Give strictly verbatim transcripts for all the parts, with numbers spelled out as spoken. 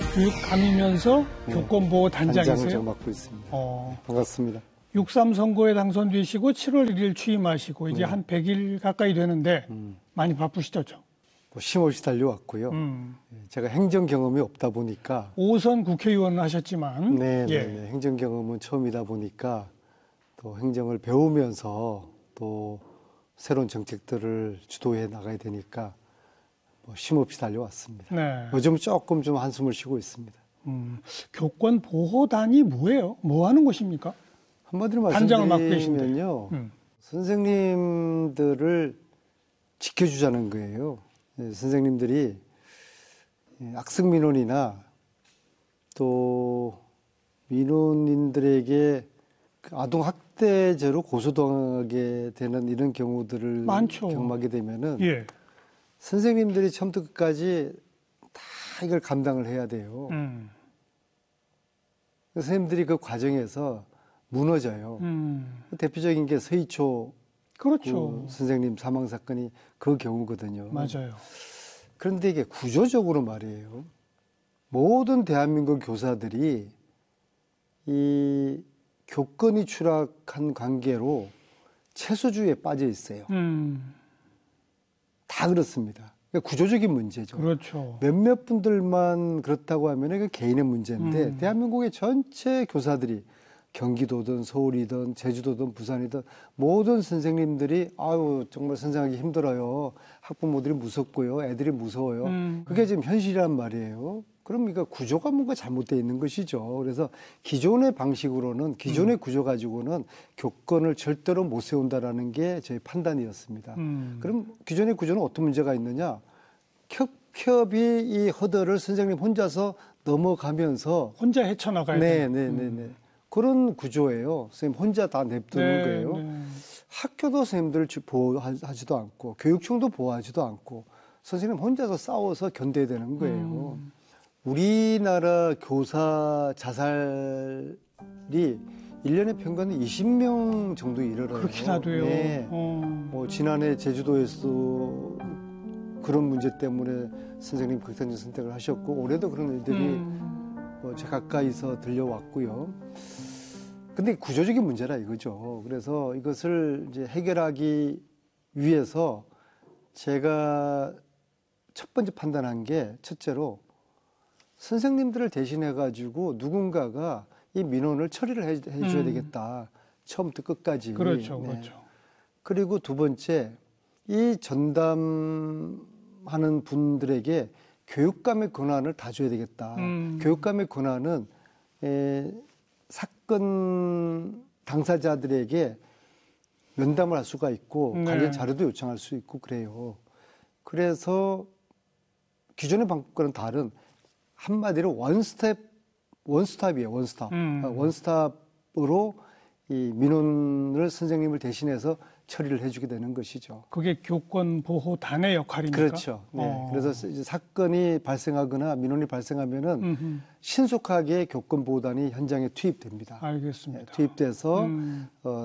교육감이면서 네. 교권보호단장이세요? 단장을 맡고 있습니다. 어. 반갑습니다. 육삼 선거에 당선되시고 칠월 일일 취임하시고 이제 네. 한 백 일 가까이 되는데 음. 많이 바쁘시죠? 뭐 쉼없이 달려왔고요. 음. 제가 행정 경험이 없다 보니까 오선 국회의원을 하셨지만 네, 예. 네, 네. 행정 경험은 처음이다 보니까 또 행정을 배우면서 또 새로운 정책들을 주도해 나가야 되니까 뭐 쉼없이 달려왔습니다. 네. 요즘 조금 좀 한숨을 쉬고 있습니다. 음. 교권보호단이 뭐예요? 뭐 하는 곳입니까? 한마디로 단장을 맡고 말씀드리면요. 음. 선생님들을 지켜주자는 거예요. 네, 선생님들이 악성 민원이나 또 민원인들에게 아동 학대죄로 고소당하게 되는 이런 경우들을 많죠. 경험하게 되면은 예. 선생님들이 처음부터 끝까지 다 이걸 감당을 해야 돼요. 음. 선생님들이 그 과정에서 무너져요. 음. 대표적인 게 서희초 그렇죠. 그 선생님 사망 사건이 그 경우거든요. 맞아요. 그런데 이게 구조적으로 말이에요. 모든 대한민국 교사들이 이 교권이 추락한 관계로 채소주의에 빠져 있어요. 음. 다 그렇습니다. 그러니까 구조적인 문제죠. 그렇죠. 몇몇 분들만 그렇다고 하면 이게 개인의 문제인데 음. 대한민국의 전체 교사들이 경기도든 서울이든 제주도든 부산이든 모든 선생님들이 아유 정말 선생하기 힘들어요. 학부모들이 무섭고요. 애들이 무서워요. 음. 그게 지금 현실이란 말이에요. 그럼 이거 구조가 뭔가 잘못되어 있는 것이죠. 그래서 기존의 방식으로는 기존의 음. 구조 가지고는 교권을 절대로 못 세운다라는 게 저희 판단이었습니다. 음. 그럼 기존의 구조는 어떤 문제가 있느냐? 겹겹이 이 허들을 선생님 혼자서 넘어가면서 혼자 헤쳐나가야 네, 돼요. 네, 네, 네. 그런 구조예요. 선생님 혼자 다 냅두는 네, 거예요. 네. 학교도 선생님들을 보호하지도 않고 교육청도 보호하지도 않고 선생님 혼자서 싸워서 견뎌야 되는 거예요. 음. 우리나라 교사 자살이 일 년에 평균 이십 명 정도 이르러요. 그렇긴 하도요. 네. 어. 뭐 지난해 제주도에서 그런 문제 때문에 선생님 극단적 선택을 하셨고 올해도 그런 일들이 음. 뭐 제 가까이서 들려왔고요. 근데 구조적인 문제라 이거죠. 그래서 이것을 이제 해결하기 위해서 제가 첫 번째 판단한 게 첫째로 선생님들을 대신해 가지고 누군가가 이 민원을 처리를 해, 해줘야 음. 되겠다. 처음부터 끝까지. 그렇죠, 네. 그렇죠. 그리고 두 번째, 이 전담하는 분들에게 교육감의 권한을 다 줘야 되겠다. 음. 교육감의 권한은 에, 사건 당사자들에게 면담을 할 수가 있고 네. 관련 자료도 요청할 수 있고 그래요. 그래서 기존의 방법과는 다른 한마디로 원스텝, 원스톱이에요. 원스톱. 음. 원스톱으로 이 민원을 선생님을 대신해서 처리를 해주게 되는 것이죠. 그게 교권보호단의 역할입니까? 그렇죠. 네. 어. 그래서 이제 사건이 발생하거나 민원이 발생하면은 음흠. 신속하게 교권보호단이 현장에 투입됩니다. 알겠습니다. 네, 투입돼서 음. 어,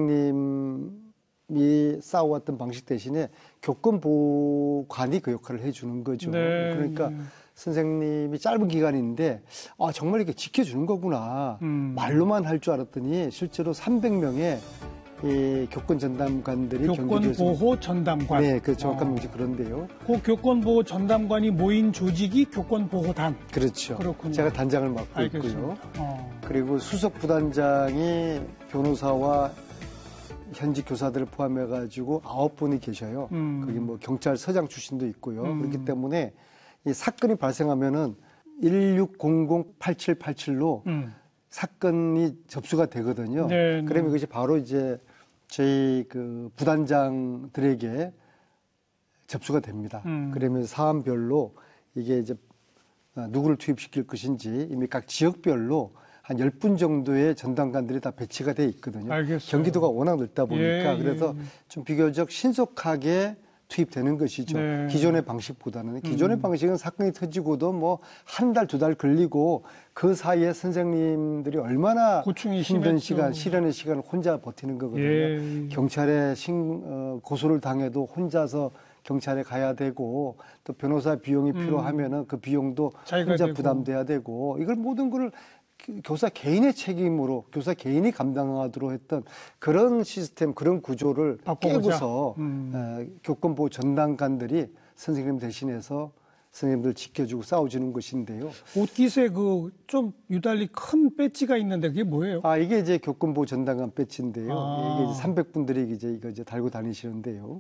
선생님이 싸워왔던 방식 대신에 교권보호관이 그 역할을 해주는 거죠. 네, 그러니까 네. 선생님이 짧은 기간인데 아 정말 이렇게 지켜주는 거구나. 음. 말로만 할 줄 알았더니 실제로 삼백 명의 이 교권 전담관들이 경기도에서 교권보호 전담관. 네, 그 정확한 어. 명칭 그런데요. 그 교권보호 전담관이 모인 조직이 교권보호단. 그렇죠. 그렇군요. 제가 단장을 맡고 알겠습니다. 있고요. 어. 그리고 수석 부단장이 변호사와 현직 교사들을 포함해가지고 아홉 분이 계셔요. 음. 거기 뭐 경찰서장 출신도 있고요. 음. 그렇기 때문에 이 사건이 발생하면은 일육공공 팔칠팔칠로 음. 사건이 접수가 되거든요. 네, 네. 그러면 이것이 바로 이제 저희 그 부단장들에게 접수가 됩니다. 음. 그러면 사안별로 이게 이제 누구를 투입시킬 것인지 이미 각 지역별로 한 열 분 정도의 전담관들이 다 배치가 돼 있거든요. 알겠어요. 경기도가 워낙 넓다 보니까 예, 그래서 예. 좀 비교적 신속하게 투입되는 것이죠. 네. 기존의 방식보다는. 기존의 음. 방식은 사건이 터지고도 뭐 한 달, 두 달 걸리고 그 사이에 선생님들이 얼마나 고충이 힘든 심했죠. 시간, 시련의 시간을 혼자 버티는 거거든요. 예. 경찰에 신, 어, 고소를 당해도 혼자서 경찰에 가야 되고 또 변호사 비용이 음. 필요하면은 그 비용도 자기가 혼자 되고. 부담돼야 되고 이걸 모든 걸 교사 개인의 책임으로 교사 개인이 감당하도록 했던 그런 시스템, 그런 구조를 바꿔보자. 깨고서 음. 어, 교권보호 전담관들이 선생님 대신해서 선생님들 지켜주고 싸워주는 것인데요. 옷깃에 그 좀 유달리 큰 배지가 있는데 그게 뭐예요? 아, 이게 이제 교권보호 전담관 배지인데요. 아. 이게 이제 삼백 분들이 이제 이거 이제 달고 다니시는데요.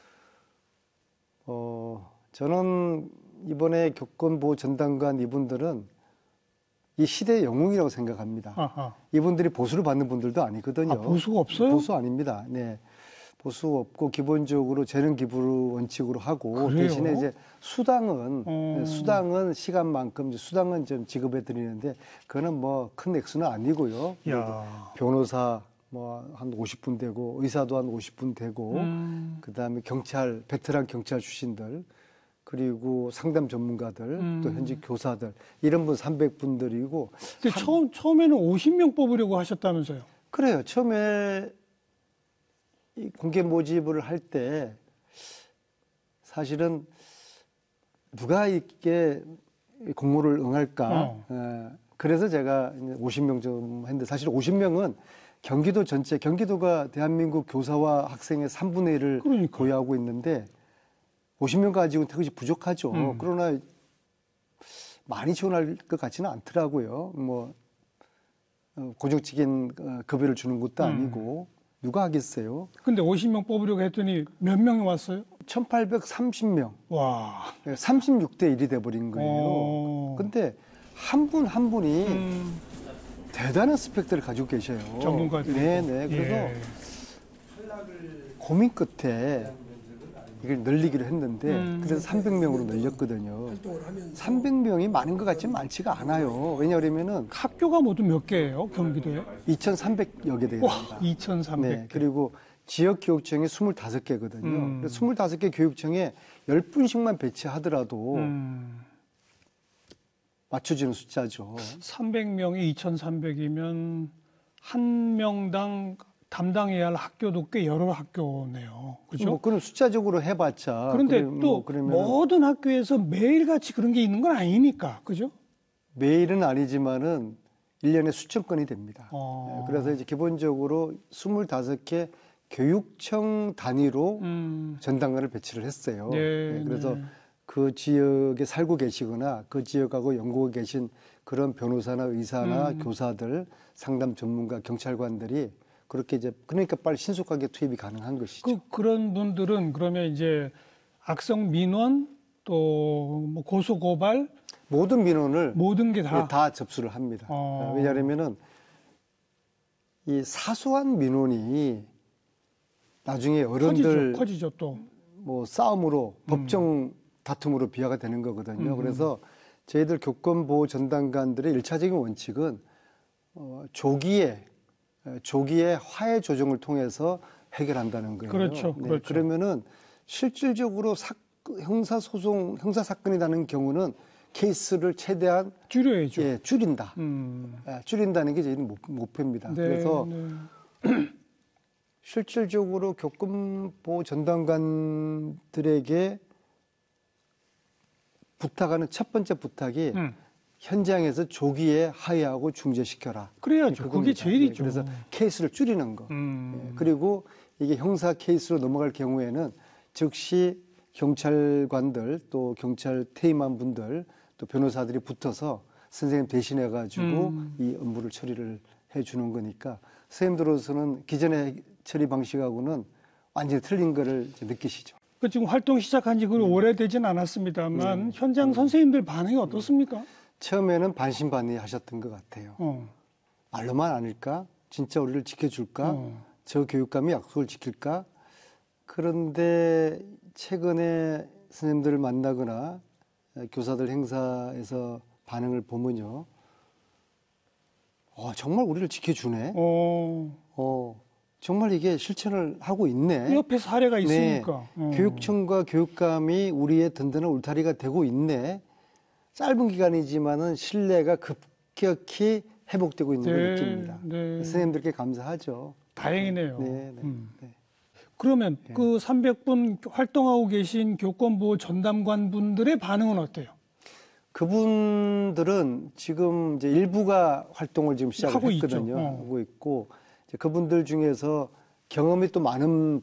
어, 저는 이번에 교권보호 전담관 이분들은 이 시대의 영웅이라고 생각합니다. 아하. 이분들이 보수를 받는 분들도 아니거든요. 아, 보수가 없어요? 보수 아닙니다. 네. 보수 없고 기본적으로 재능 기부를 원칙으로 하고 그래요? 대신에 이제 수당은 어. 네, 수당은 시간만큼 이제 수당은 좀 지급해 드리는데 그거는 뭐 큰 액수는 아니고요. 야. 변호사 뭐 한 오십 분 되고 의사도 한 오십 분 되고 음. 그다음에 경찰 베테랑 경찰 출신들 그리고 상담 전문가들 음. 또 현직 교사들 이런 분 삼백 분들이고 근데 처음 처음에는 오십 명 뽑으려고 하셨다면서요? 그래요. 처음에 이 공개 모집을 할 때 사실은 누가 이게 공모를 응할까? 어. 에, 그래서 제가 오십 명 좀 했는데 사실 오십 명은 경기도 전체, 경기도가 대한민국 교사와 학생의 삼분의 일을 그러니까요. 보유하고 있는데 오십 명 가지고는 그것이 부족하죠. 음. 그러나 많이 지원할 것 같지는 않더라고요. 뭐 어, 고정적인 어, 급여를 주는 것도 음. 아니고 누가 하겠어요? 근데 오십 명 뽑으려고 했더니 몇 명이 왔어요? 천팔백삼십 명, 와. 삼십육 대 일이 돼버린 거예요. 어. 근데 한 분 한 분이 음. 대단한 스펙들을 가지고 계셔요. 전문가들이. 네네. 그래서 예. 고민 끝에 이걸 늘리기로 했는데 음. 그래서 삼백 명으로 늘렸거든요. 삼백 명이 많은 것 같지는 많지가 않아요. 왜냐하면은 학교가 모두 몇 개예요? 경기도에? 이천삼백여 개 와, 됩니다. 이천삼백 개. 네, 그리고 지역 교육청이 스물다섯 개거든요. 음. 스물다섯 개 교육청에 열 분씩만 배치하더라도 음. 맞춰지는 숫자죠. 삼백 명이 이천삼백이면 한 명당 담당해야 할 학교도 꽤 여러 학교네요. 그죠? 뭐 그런 숫자적으로 해봤자. 그런데 그래, 또 뭐 그러면 모든 학교에서 매일같이 그런 게 있는 건 아니니까. 그죠? 매일은 아니지만은 일 년에 수천 건이 됩니다. 어. 네, 그래서 이제 기본적으로 스물다섯 개 교육청 단위로 음. 전담관을 배치를 했어요. 네, 네, 그래서 네. 그 지역에 살고 계시거나 그 지역하고 연구에 계신 그런 변호사나 의사나 음. 교사들, 상담 전문가, 경찰관들이 그렇게 이제 그러니까 빨리 신속하게 투입이 가능한 것이죠. 그 그런 분들은 그러면 이제 악성 민원 또 뭐 고소 고발 모든 민원을 모든 게 예, 다. 다 접수를 합니다. 어. 왜냐하면은 이 사소한 민원이 나중에 어른들 커지죠. 커지죠 또. 뭐 싸움으로 법정 다툼으로 비화가 되는 거거든요. 음. 그래서 저희들 교권보호 전담관들의 일차적인 원칙은 어, 조기에 에, 조기에 화해 조정을 통해서 해결한다는 거예요. 그렇죠, 네, 그렇죠. 그러면은 실질적으로 사, 형사 소송, 형사 사건이 나는 경우는 케이스를 최대한 줄여야죠. 예, 줄인다. 음. 예, 줄인다는 게 저희는 목- 목표입니다. 네, 그래서 네. 실질적으로 교권보호 전담관들에게 부탁하는 첫 번째 부탁이 음. 현장에서 조기에 하해하고 중재시켜라. 그래야죠. 그게 그겁니다. 제일이죠. 네, 그래서 케이스를 줄이는 거. 음. 예, 그리고 이게 형사 케이스로 넘어갈 경우에는 즉시 경찰관들 또 경찰 퇴임한 분들 또 변호사들이 붙어서 선생님 대신해 가지고 음. 이 업무를 처리를 해 주는 거니까 선생님들로서는 기존의 처리 방식하고는 완전히 틀린 거를 이제 느끼시죠. 그 지금 활동 시작한 지 그 오래되진 않았습니다만 현장 선생님들 반응이 어떻습니까? 처음에는 반신반의하셨던 것 같아요. 어. 말로만 아닐까? 진짜 우리를 지켜줄까? 어. 저 교육감이 약속을 지킬까? 그런데 최근에 선생님들을 만나거나 교사들 행사에서 반응을 보면요. 어, 정말 우리를 지켜주네. 어. 어, 정말 이게 실천을 하고 있네. 옆에 사례가 있으니까. 어. 교육청과 교육감이 우리의 든든한 울타리가 되고 있네. 짧은 기간이지만은 신뢰가 급격히 회복되고 있는 걸 네, 느낍니다. 네. 선생님들께 감사하죠. 다행이네요. 네, 네, 음. 네. 그러면 예. 그 삼백 분 활동하고 계신 교권보호 전담관 분들의 반응은 어때요? 그분들은 지금 이제 일부가 활동을 지금 시작을 하고 있죠. 했거든요. 어. 하고 있고 이제 그분들 중에서 경험이 또 많은